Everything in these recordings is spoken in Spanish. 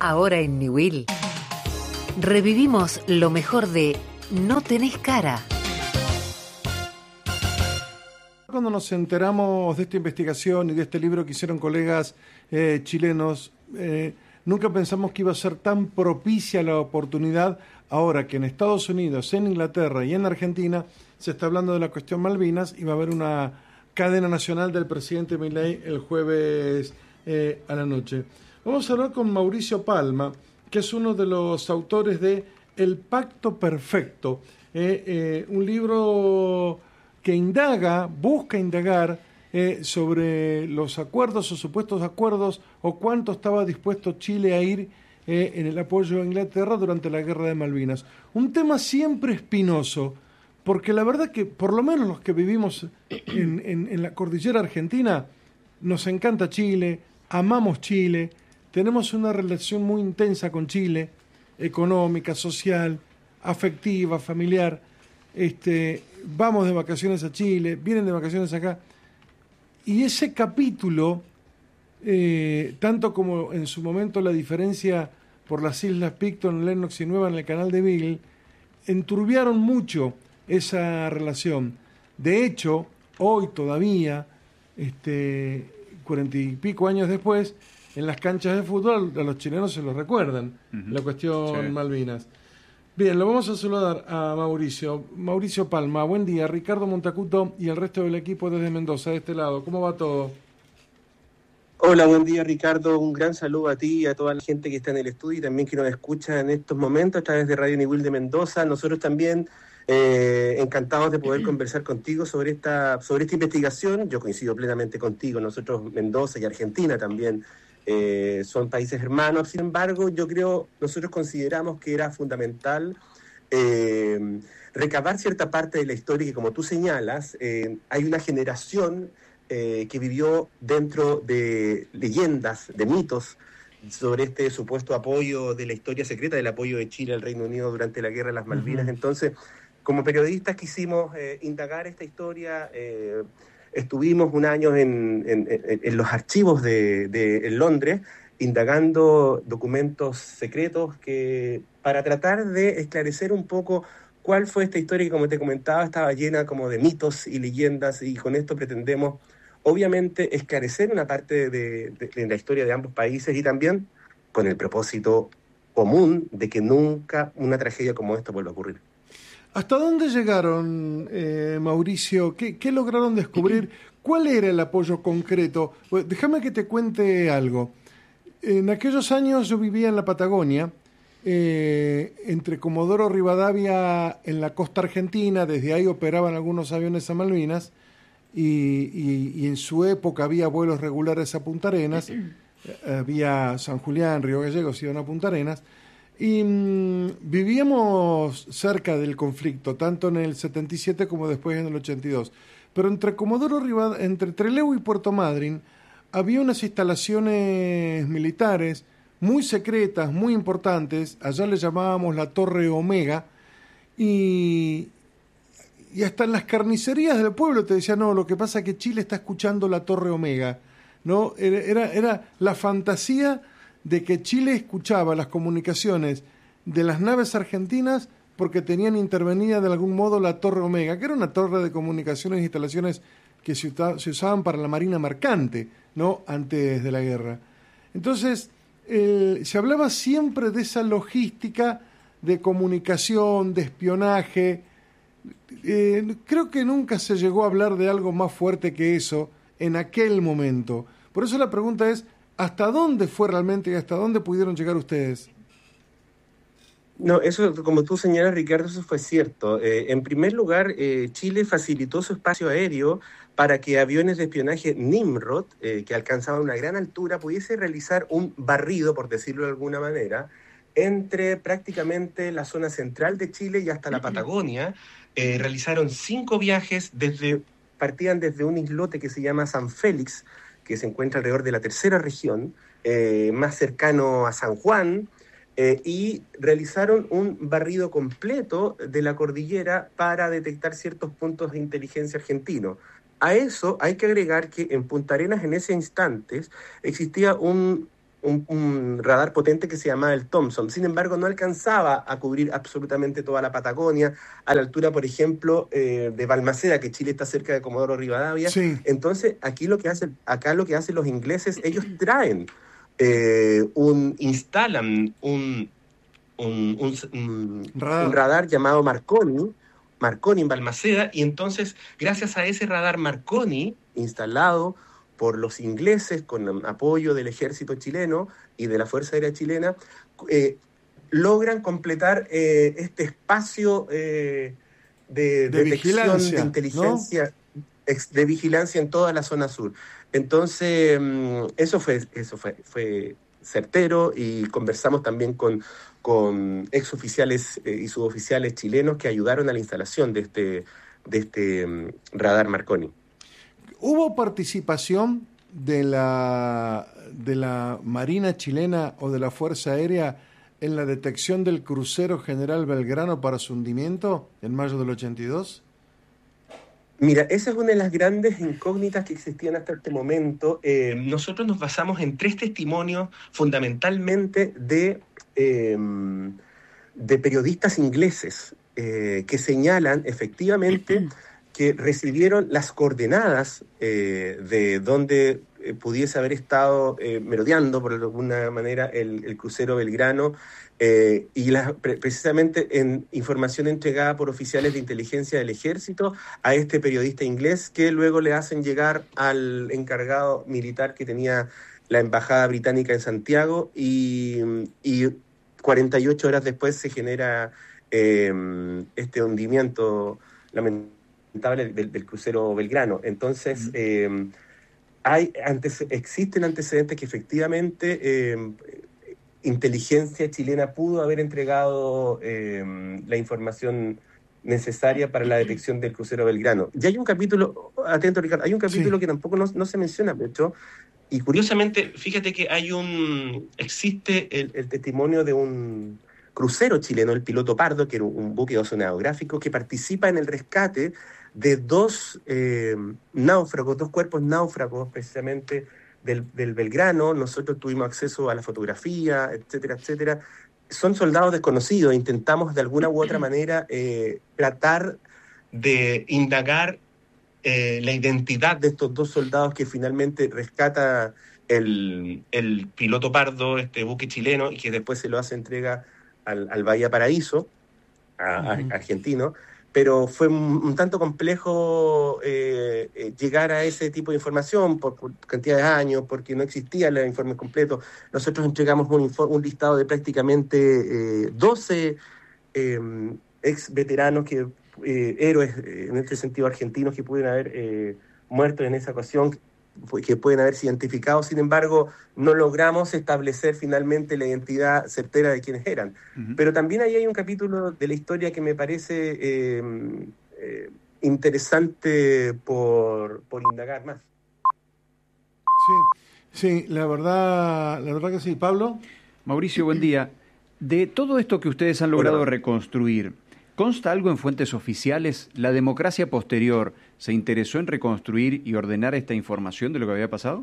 Ahora en Newell revivimos lo mejor de No tenés cara. Cuando nos enteramos de esta investigación y de este libro que hicieron colegas chilenos, nunca pensamos que iba a ser tan propicia la oportunidad ahora que en Estados Unidos, en Inglaterra y en Argentina se está hablando de la cuestión Malvinas y va a haber una cadena nacional del presidente Milei el jueves a la noche. Vamos a hablar con Mauricio Palma, que es uno de los autores de El Pacto Perfecto, un libro que busca indagar sobre los acuerdos o supuestos acuerdos o cuánto estaba dispuesto Chile a ir en el apoyo a Inglaterra durante la Guerra de Malvinas. Un tema siempre espinoso, porque la verdad que por lo menos los que vivimos en la cordillera argentina, nos encanta Chile, amamos Chile, tenemos una relación muy intensa con Chile, económica, social, afectiva, familiar. Vamos de vacaciones a Chile, vienen de vacaciones acá. Y ese capítulo, tanto como en su momento la diferencia por las Islas Picton, Lennox y Nueva en el canal de Beagle, enturbiaron mucho esa relación. De hecho, hoy todavía, 40 y pico años después, en las canchas de fútbol a los chilenos se lo recuerdan, la cuestión Malvinas. Bien, lo vamos a saludar a Mauricio Palma. Buen día, Ricardo Montacuto y el resto del equipo desde Mendoza, de este lado. ¿Cómo va todo? Hola, buen día, Ricardo. Un gran saludo a ti y a toda la gente que está en el estudio y también que nos escucha en estos momentos a través de Radio Newell de Mendoza. Nosotros también encantados de poder conversar contigo sobre esta investigación. Yo coincido plenamente contigo. Nosotros, Mendoza y Argentina también, son países hermanos. Sin embargo, nosotros consideramos que era fundamental recabar cierta parte de la historia que, como tú señalas, hay una generación que vivió dentro de leyendas, de mitos, sobre este supuesto apoyo de la historia secreta del apoyo de Chile al Reino Unido durante la Guerra de las Malvinas. Entonces, como periodistas quisimos indagar esta historia. Estuvimos un año en los archivos en Londres, indagando documentos secretos para tratar de esclarecer un poco cuál fue esta historia que, como te comentaba, estaba llena como de mitos y leyendas, y con esto pretendemos, obviamente, esclarecer una parte de la historia de ambos países y también con el propósito común de que nunca una tragedia como esta vuelva a ocurrir. ¿Hasta dónde llegaron, Mauricio? ¿Qué lograron descubrir? ¿Cuál era el apoyo concreto? Pues déjame que te cuente algo. En aquellos años yo vivía en la Patagonia, entre Comodoro Rivadavia en la costa argentina, desde ahí operaban algunos aviones a Malvinas, y en su época había vuelos regulares a Punta Arenas, había San Julián, Río Gallegos, iban a Punta Arenas, y vivíamos cerca del conflicto, tanto en el 77 como después en el 82. Pero entre entre Trelew y Puerto Madryn había unas instalaciones militares muy secretas, muy importantes. Allá le llamábamos la Torre Omega, y hasta en las carnicerías del pueblo te decían, no, lo que pasa es que Chile está escuchando la Torre Omega, ¿no? Era la fantasía de que Chile escuchaba las comunicaciones de las naves argentinas porque tenían intervenida de algún modo la Torre Omega, que era una torre de comunicaciones e instalaciones que se usaban para la marina mercante, ¿no?, antes de la guerra. Entonces, se hablaba siempre de esa logística de comunicación, de espionaje. Creo que nunca se llegó a hablar de algo más fuerte que eso en aquel momento. Por eso la pregunta es, ¿hasta dónde fue realmente y hasta dónde pudieron llegar ustedes? No, eso, como tú señalas, Ricardo, eso fue cierto. En primer lugar, Chile facilitó su espacio aéreo para que aviones de espionaje Nimrod, que alcanzaban una gran altura, pudiese realizar un barrido, por decirlo de alguna manera, entre prácticamente la zona central de Chile y hasta la Patagonia. Realizaron 5 viajes, partían desde un islote que se llama San Félix, que se encuentra alrededor de la tercera región, más cercano a San Juan, y realizaron un barrido completo de la cordillera para detectar ciertos puntos de inteligencia argentinos. A eso hay que agregar que en Punta Arenas en ese instante existía un un radar potente que se llamaba el Thompson. Sin embargo, no alcanzaba a cubrir absolutamente toda la Patagonia, a la altura, por ejemplo, de Balmaceda, que Chile está cerca de Comodoro Rivadavia. Sí. Entonces, acá lo que hacen los ingleses, ellos traen, instalan un radar llamado Marconi en Balmaceda, y entonces, gracias a ese radar Marconi instalado por los ingleses con apoyo del ejército chileno y de la Fuerza Aérea chilena, logran completar este espacio de detección, de inteligencia, ¿no? De vigilancia en toda la zona sur. Entonces, eso fue certero, y conversamos también con exoficiales y suboficiales chilenos que ayudaron a la instalación de este radar Marconi. ¿Hubo participación de la Marina chilena o de la Fuerza Aérea en la detección del crucero General Belgrano para su hundimiento en mayo del 82? Mira, esa es una de las grandes incógnitas que existían hasta este momento. Nosotros nos basamos en 3 testimonios fundamentalmente de periodistas ingleses que señalan efectivamente que recibieron las coordenadas de donde pudiese haber estado merodeando por alguna manera el crucero Belgrano, y precisamente en información entregada por oficiales de inteligencia del ejército a este periodista inglés, que luego le hacen llegar al encargado militar que tenía la embajada británica en Santiago, y 48 horas después se genera este hundimiento lamentable del crucero Belgrano. Entonces, existen antecedentes que efectivamente inteligencia chilena pudo haber entregado la información necesaria para la detección del crucero Belgrano. Y hay un capítulo, atento Ricardo, hay un capítulo que tampoco no se menciona mucho, y curiosamente, fíjate que existe el testimonio de un crucero chileno, el Piloto Pardo, que era un buque oceanográfico que participa en el rescate de 2 náufragos, 2 cuerpos náufragos precisamente del Belgrano. Nosotros tuvimos acceso a la fotografía, etcétera, etcétera. Son soldados desconocidos. Intentamos de alguna u otra manera tratar de indagar la identidad de estos 2 soldados que finalmente rescata el Piloto Pardo, este buque chileno, y que después se lo hace entrega al Bahía Paraíso, argentino. Pero fue un tanto complejo llegar a ese tipo de información por cantidad de años, porque no existía el informe completo. Nosotros entregamos un listado de prácticamente 12 ex veteranos, héroes en este sentido argentinos, que pudieron haber muerto en esa ocasión, que pueden haberse identificado. Sin embargo, no logramos establecer finalmente la identidad certera de quienes eran. Pero también ahí hay un capítulo de la historia que me parece interesante por indagar más. Sí, la verdad que sí. ¿Pablo? Mauricio, buen día. De todo esto que ustedes han logrado reconstruir, ¿consta algo en fuentes oficiales? ¿La democracia posterior se interesó en reconstruir y ordenar esta información de lo que había pasado?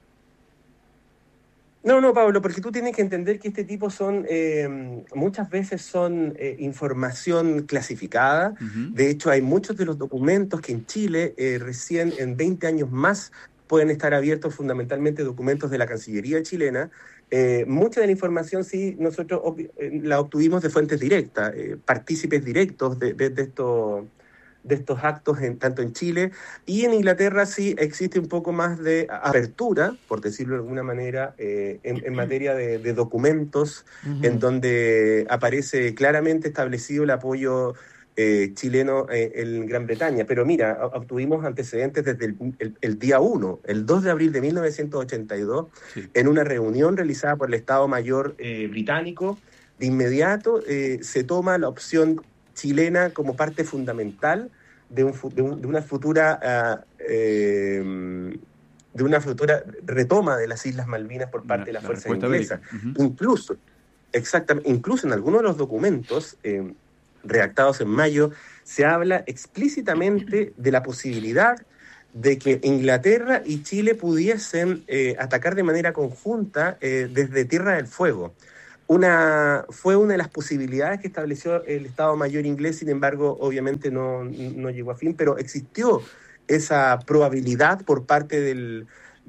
No, Pablo, porque tú tienes que entender que este tipo muchas veces son información clasificada. De hecho, hay muchos de los documentos que en Chile recién en 20 años más pueden estar abiertos, fundamentalmente documentos de la Cancillería chilena. Mucha de la información sí nosotros la obtuvimos de fuentes directas, partícipes directos de estos actos tanto en Chile, y en Inglaterra sí existe un poco más de apertura, por decirlo de alguna manera, en materia de documentos, en donde aparece claramente establecido el apoyo chileno en Gran Bretaña. Pero mira, obtuvimos antecedentes desde el día 1, el 2 de abril de 1982, en una reunión realizada por el Estado Mayor británico. De inmediato se toma la opción chilena como parte fundamental de una futura retoma de las Islas Malvinas por parte de la fuerza inglesa. Incluso en algunos de los documentos redactados en mayo se habla explícitamente de la posibilidad de que Inglaterra y Chile pudiesen atacar de manera conjunta desde Tierra del Fuego. Fue una de las posibilidades que estableció el Estado Mayor inglés, sin embargo, obviamente no llegó a fin, pero existió esa probabilidad por parte del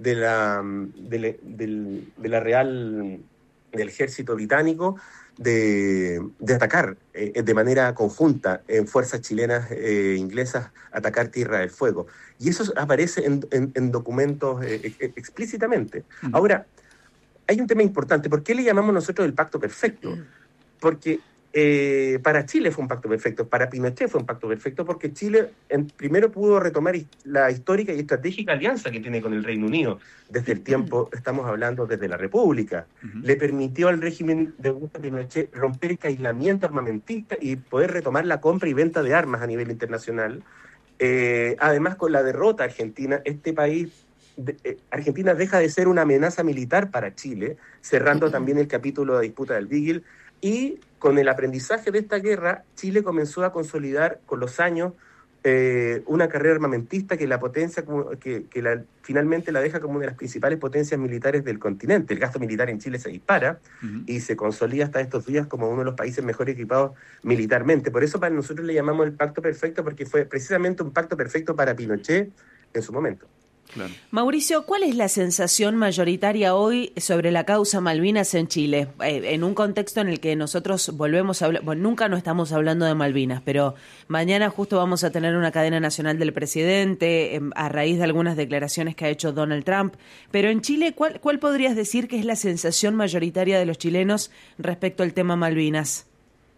ejército británico de atacar de manera conjunta en fuerzas chilenas e inglesas, atacar Tierra del Fuego. Y eso aparece en documentos explícitamente. Ahora, hay un tema importante. ¿Por qué le llamamos nosotros el pacto perfecto? Porque para Chile fue un pacto perfecto, para Pinochet fue un pacto perfecto, porque Chile primero pudo retomar la histórica y estratégica alianza que tiene con el Reino Unido desde el tiempo, estamos hablando desde la República. Le permitió al régimen de Augusto Pinochet romper el aislamiento armamentista y poder retomar la compra y venta de armas a nivel internacional. Además, con la derrota argentina, Argentina deja de ser una amenaza militar para Chile, cerrando también el capítulo de la disputa del Beagle, y con el aprendizaje de esta guerra, Chile comenzó a consolidar con los años una carrera armamentista que finalmente la deja como una de las principales potencias militares del continente. El gasto militar en Chile se dispara y se consolida hasta estos días como uno de los países mejor equipados militarmente. Por eso para nosotros le llamamos el pacto perfecto, porque fue precisamente un pacto perfecto para Pinochet en su momento. Claro. Mauricio, ¿cuál es la sensación mayoritaria hoy sobre la causa Malvinas en Chile? En un contexto en el que nosotros volvemos a hablar, bueno, nunca no estamos hablando de Malvinas, pero mañana justo vamos a tener una cadena nacional del presidente a raíz de algunas declaraciones que ha hecho Donald Trump. Pero en Chile, ¿cuál podrías decir que es la sensación mayoritaria de los chilenos respecto al tema Malvinas?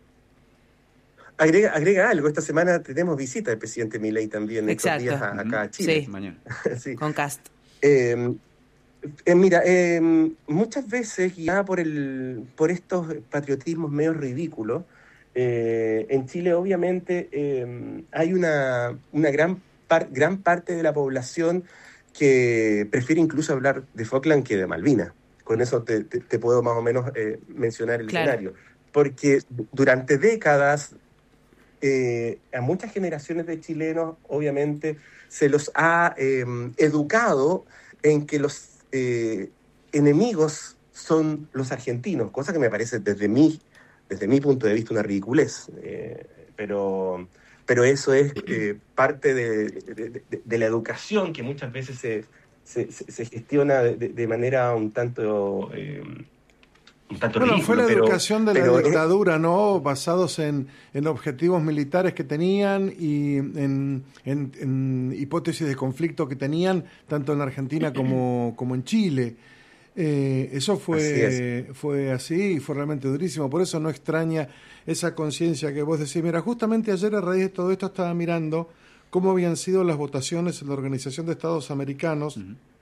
Agrega algo, esta semana tenemos visita del presidente Milei también. Exacto. Estos días acá a Chile. Sí, mañana. Sí. Con Kast. Mira, muchas veces guiada por estos patriotismos medio ridículos, en Chile obviamente hay una gran parte de la población que prefiere incluso hablar de Falkland que de Malvinas. Con eso te puedo más o menos mencionar el escenario. Porque durante décadas a muchas generaciones de chilenos, obviamente, se los ha educado en que los enemigos son los argentinos, cosa que me parece desde mi punto de vista una ridiculez. Pero eso es parte de la educación que muchas veces se gestiona de manera un tanto bueno, fue la educación de la dictadura, ¿no? Basados en objetivos militares que tenían y en hipótesis de conflicto que tenían, tanto en Argentina como en Chile. Eso fue así y fue realmente durísimo. Por eso no extraña esa conciencia que vos decís. Mira, justamente ayer a raíz de todo esto estaba mirando cómo habían sido las votaciones en la Organización de Estados Americanos.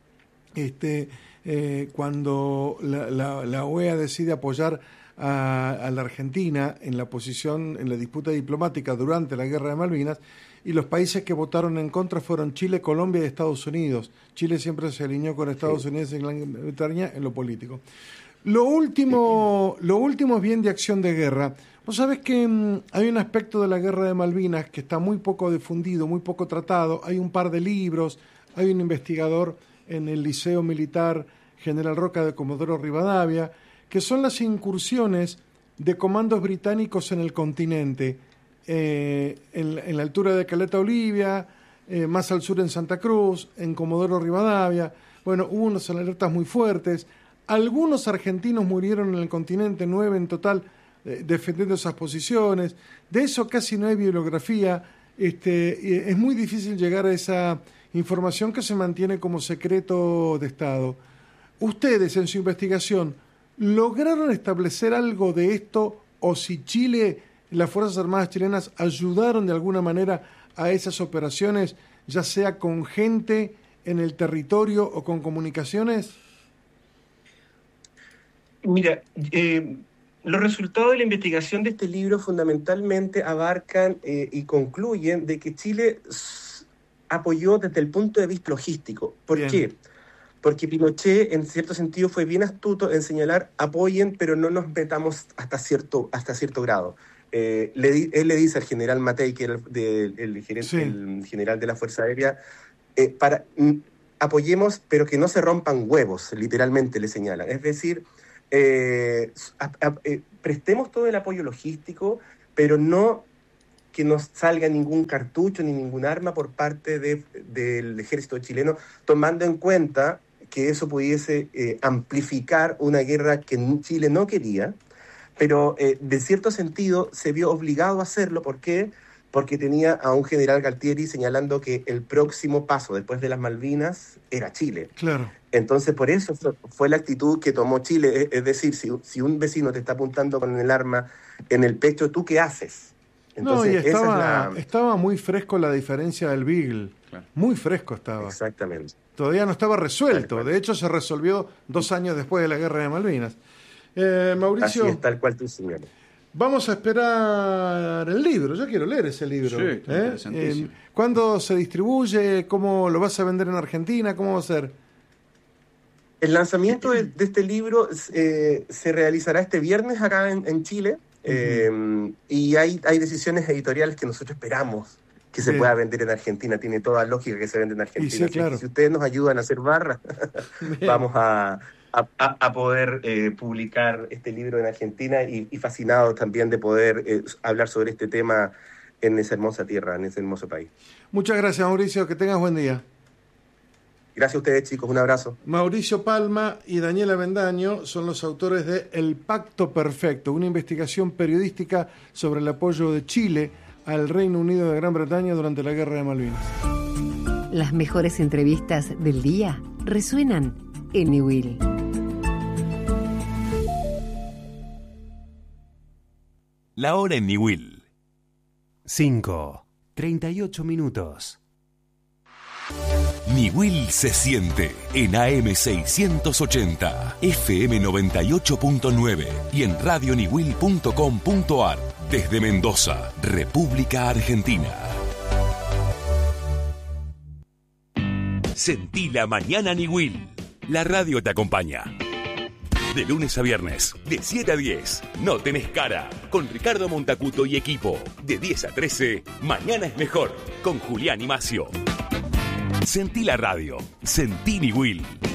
Cuando la OEA decide apoyar a la Argentina en la disputa diplomática durante la Guerra de Malvinas, y los países que votaron en contra fueron Chile, Colombia y Estados Unidos. Chile siempre se alineó con Estados Unidos y Gran Bretaña en lo político. Lo último es bien de acción de guerra. Vos sabés que hay un aspecto de la Guerra de Malvinas que está muy poco difundido, muy poco tratado. Hay un par de libros, hay un investigador en el Liceo Militar General Roca de Comodoro Rivadavia, que son las incursiones de comandos británicos en el continente, en la altura de Caleta Olivia, más al sur en Santa Cruz, en Comodoro Rivadavia. Bueno, hubo unas alertas muy fuertes. Algunos argentinos murieron en el continente, 9 en total, defendiendo esas posiciones. De eso casi no hay bibliografía. Es muy difícil llegar a esa información que se mantiene como secreto de Estado. Ustedes, en su investigación, ¿lograron establecer algo de esto o si Chile, las Fuerzas Armadas chilenas, ayudaron de alguna manera a esas operaciones, ya sea con gente en el territorio o con comunicaciones? Mira, los resultados de la investigación de este libro fundamentalmente abarcan y concluyen de que Chile apoyó desde el punto de vista logístico. ¿Por qué? Porque Pinochet, en cierto sentido, fue bien astuto en señalar, apoyen, pero no nos metamos hasta cierto grado. Él le dice al general Matei, que era el general de la Fuerza Aérea, apoyemos, pero que no se rompan huevos, literalmente le señalan. Es decir, prestemos todo el apoyo logístico, pero no que nos salga ningún cartucho ni ningún arma por parte del ejército chileno, tomando en cuenta que eso pudiese amplificar una guerra que Chile no quería, pero de cierto sentido se vio obligado a hacerlo. ¿Por qué? Porque tenía a un general Galtieri señalando que el próximo paso después de las Malvinas era Chile. Claro. Entonces, por eso fue la actitud que tomó Chile. Es decir, si un vecino te está apuntando con el arma en el pecho, ¿tú qué haces? Entonces, estaba muy fresco la diferencia del Beagle. Claro. Muy fresco estaba. Exactamente. Todavía no estaba resuelto. De hecho, se resolvió 2 años después de la Guerra de Malvinas. Mauricio. Así es, tal cual tú señalas. Vamos a esperar el libro. Yo quiero leer ese libro. Sí, interesantísimo. ¿Cuándo se distribuye? ¿Cómo lo vas a vender en Argentina? ¿Cómo va a ser? El lanzamiento de este libro se realizará este viernes acá en Chile. Y hay decisiones editoriales que nosotros esperamos que se pueda vender en Argentina. Tiene toda lógica que se vende en Argentina. Sí, claro. Si ustedes nos ayudan a hacer barra, vamos a poder publicar este libro en Argentina y fascinados también de poder hablar sobre este tema en esa hermosa tierra, en ese hermoso país. Muchas gracias, Mauricio. Que tengas buen día. Gracias a ustedes, chicos. Un abrazo. Mauricio Palma y Daniela Avendaño son los autores de El Pacto Perfecto, una investigación periodística sobre el apoyo de Chile al Reino Unido de Gran Bretaña durante la Guerra de Malvinas. Las mejores entrevistas del día resuenan en Niwil. La hora en Niwil. 5:38 minutos. Niwil se siente en AM680, FM 98.9 y en radioniwil.com.ar desde Mendoza, República Argentina. Sentí la mañana Niwil. La radio te acompaña. De lunes a viernes, de 7 a 10, No Tenés Cara, con Ricardo Montacuto y equipo. De 10 a 13, Mañana es Mejor, con Julián y Macio. Sentí la radio, sentí Niwil.